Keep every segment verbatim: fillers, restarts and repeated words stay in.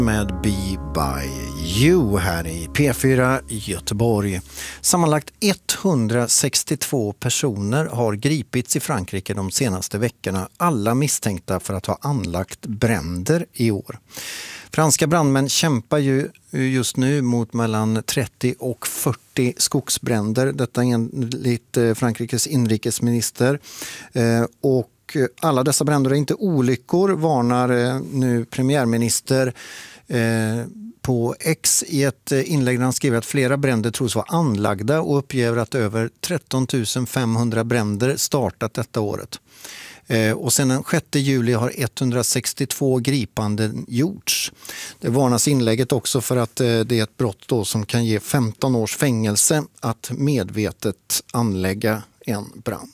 Med Be By You här i P fyra Göteborg. Sammanlagt etthundrasextiotvå personer har gripits i Frankrike de senaste veckorna. Alla misstänkta för att ha anlagt bränder i år. Franska brandmän kämpar ju just nu mot mellan trettio och fyrtio skogsbränder. Detta enligt Frankrikes inrikesminister. Och alla dessa bränder är inte olyckor, varnar nu premiärminister på X i ett inlägg där han skriver att flera bränder tros vara anlagda och uppger att över tretton tusen femhundra bränder startat detta året. Och sedan den sjätte juli har etthundrasextiotvå gripanden gjorts. Det varnas inlägget också för att det är ett brott då som kan ge femton års fängelse att medvetet anlägga en brand.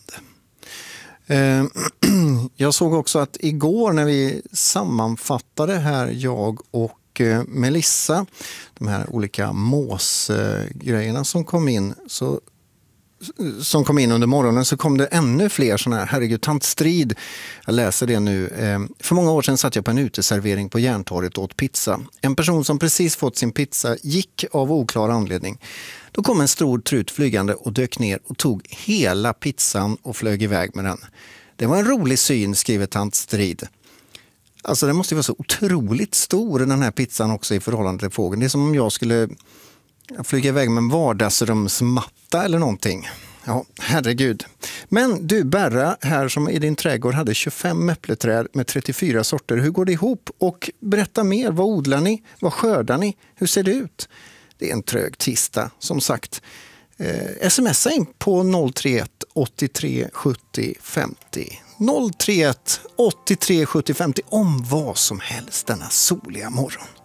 Jag såg också att igår när vi sammanfattade här, jag och Melissa, de här olika måsgrejerna som kom in så som kom in under morgonen, så kom det ännu fler sådana här. Herregud, tant Strid, jag läser det nu. För många år sedan satt jag på en uteservering på Järntorget och åt pizza. En person som precis fått sin pizza gick av oklar anledning. Då kom en stor trut flygande och dök ner och tog hela pizzan och flög iväg med den. Det var en rolig syn, skriver tant Strid. Alltså den måste ju vara så otroligt stor, den här pizzan också, i förhållande till fågeln. Det är som om jag skulle flyga iväg med en vardagsrumsmatta eller någonting. Ja, herregud. Men du, Berra, här som i din trädgård hade tjugofem äppleträd med trettiofyra sorter. Hur går det ihop? Och berätta mer, vad odlar ni? Vad skördar ni? Hur ser det ut? Det är en trög tisdag, som sagt. Eh, smsa in på noll tre ett åttiotre sjuttio femtio. noll tre ett åttiotre sjuttio femtio om vad som helst denna soliga morgon.